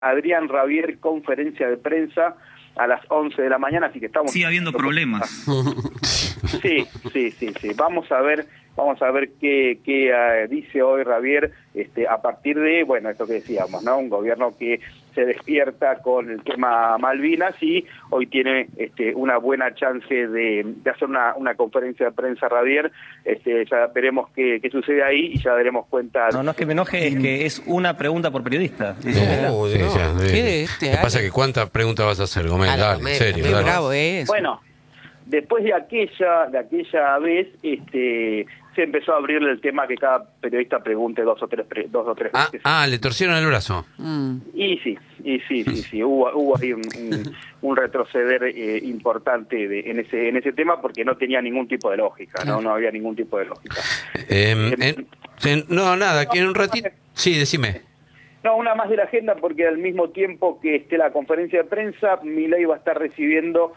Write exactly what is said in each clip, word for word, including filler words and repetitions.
Adrián Rabier, conferencia de prensa a las once de la mañana, así que estamos... Sigue habiendo problemas. Sí, sí, sí, sí. Vamos a ver, vamos a ver qué, qué uh, dice hoy Rabier, este, a partir de, bueno, esto que decíamos, ¿no? Un gobierno que se despierta con el tema Malvinas y hoy tiene este, una buena chance de, de hacer una, una conferencia de prensa Rabier. Este, ya veremos qué, qué sucede ahí y ya daremos cuenta. No, no es que me enoje, es que es una pregunta por periodista. Eh, No, sí, no. ya, eh. ¿Qué, este, ¿Qué pasa? Ale? Que ¿cuántas preguntas vas a hacer, Gómez? Dale, Dale, Gómez, en serio, Gómez, dale. bravo es. Bueno, después de aquella, de aquella vez, este, se empezó a abrirle el tema que cada periodista pregunte dos o tres, pre, dos o tres Ah, veces. ah, le torcieron el brazo. Mm. Y sí, y sí, sí, sí, hubo, hubo ahí un, un, un retroceder eh, importante de, en ese en ese tema porque no tenía ningún tipo de lógica, no, no había ningún tipo de lógica. Eh, Eh, en- en- no, nada, que en un ratito... Sí, decime. No, una más de la agenda porque al mismo tiempo que esté la conferencia de prensa, Milei va a estar recibiendo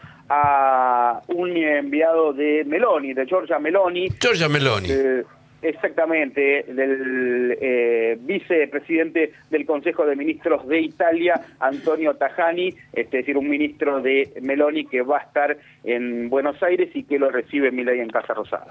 a un enviado de Meloni, de Giorgia Meloni. Giorgia Meloni. Eh, exactamente, del eh, vicepresidente del Consejo de Ministros de Italia, Antonio Tajani, es decir, un ministro de Meloni que va a estar en Buenos Aires y que lo recibe Milei en Casa Rosada.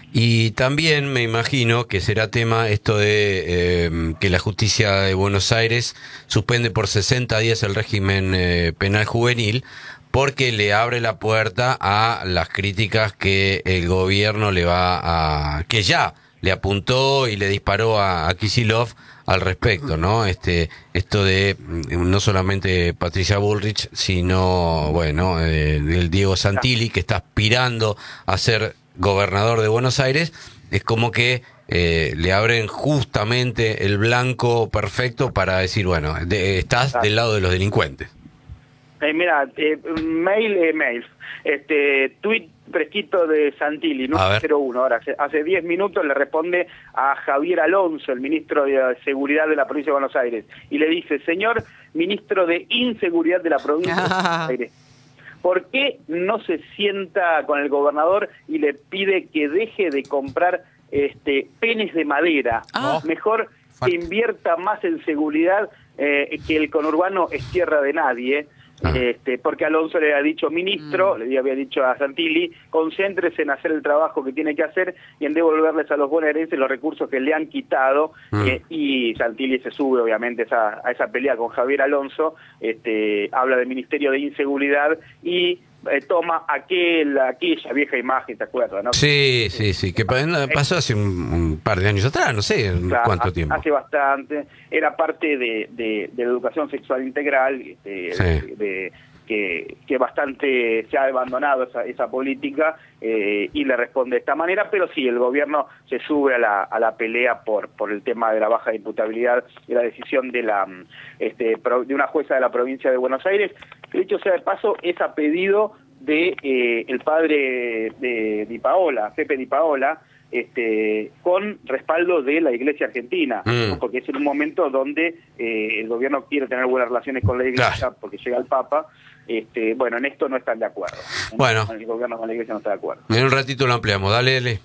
Y también me imagino que será tema esto de eh, que la justicia de Buenos Aires suspende por sesenta días el régimen eh, penal juvenil, porque le abre la puerta a las críticas que el gobierno le va a... que ya le apuntó y le disparó a, a Kicillof al respecto, ¿no? Este, esto de no solamente Patricia Bullrich, sino, bueno, eh, del Diego Santilli, que está aspirando a ser gobernador de Buenos Aires, es como que eh, le abren justamente el blanco perfecto para decir, bueno, de, estás del lado de los delincuentes. Eh, mira, eh, mail, eh, mail, este, tweet fresquito de Santilli, número cero uno, ahora hace, hace diez minutos le responde a Javier Alonso, el ministro de Seguridad de la provincia de Buenos Aires, y le dice, señor ministro de Inseguridad de la provincia de Buenos Aires, ¿por qué no se sienta con el gobernador y le pide que deje de comprar este penes de madera? Ah. Mejor que invierta más en seguridad, eh, que el conurbano es tierra de nadie. Este, porque Alonso le había dicho, ministro, mm. le había dicho a Santilli, concéntrese en hacer el trabajo que tiene que hacer y en devolverles a los bonaerenses los recursos que le han quitado. Mm. eh, y Santilli se sube obviamente a esa, a esa pelea con Javier Alonso, este, habla del Ministerio de Inseguridad y eh, toma aquel, aquella vieja imagen, ¿te acuerdas? ¿No? Sí, sí, sí, que pasó hace un, un par de años atrás, no sé claro, cuánto tiempo. Hace bastante, era parte de, de, de la educación sexual integral, de, sí. de, de que, que bastante se ha abandonado esa, esa política eh, y le responde de esta manera, pero sí, el gobierno se sube a la, a la pelea por, por el tema de la baja de imputabilidad y la decisión de, la, este, de una jueza de la provincia de Buenos Aires, que dicho sea de paso, es a pedido de eh, el padre de Di Paola, Pepe Di Paola, este, con respaldo de la Iglesia Argentina, mm. porque es en un momento donde eh, el gobierno quiere tener buenas relaciones con la Iglesia, claro. porque llega el Papa. Este, bueno, en esto no están de acuerdo. Bueno, el gobierno con la Iglesia no está de acuerdo. En un ratito lo ampliamos, dale, dale.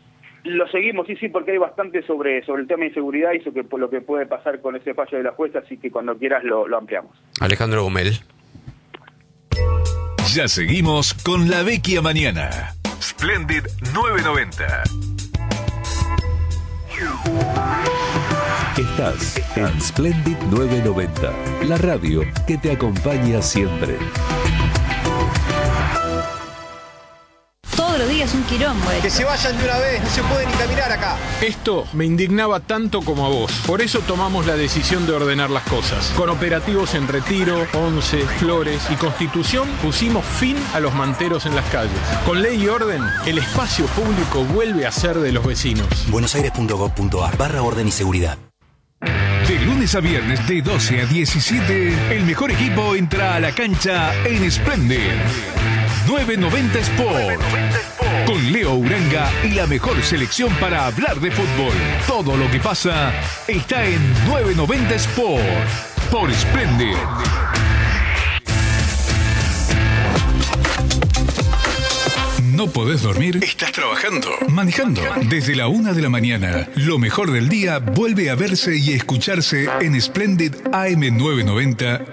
Lo seguimos, sí, sí, porque hay bastante sobre sobre el tema de inseguridad y sobre lo que puede pasar con ese fallo de la jueza, así que cuando quieras lo, lo ampliamos. Alejandro Gomel. Ya seguimos con La Vecchia Mañana. Splendid nueve noventa. Estás en Splendid nueve noventa, la radio que te acompaña siempre. Todos los días un quilombo. Que se vayan de una vez, no se puede ni caminar acá. Esto me indignaba tanto como a vos. Por eso tomamos la decisión de ordenar las cosas. Con operativos en Retiro, Once, Flores y Constitución pusimos fin a los manteros en las calles. Con ley y orden, el espacio público vuelve a ser de los vecinos. buenosaires.gov.ar barra orden y seguridad. De lunes a viernes de doce a diecisiete, el mejor equipo entra a la cancha en Splendid nueve noventa Sport. Con Leo Uranga y la mejor selección para hablar de fútbol. Todo lo que pasa está en nueve noventa Sport. Por Splendid. ¿No podés dormir? ¿Estás trabajando? ¿Manejando? Desde la una de la mañana, lo mejor del día vuelve a verse y escucharse en Splendid A M novecientos noventa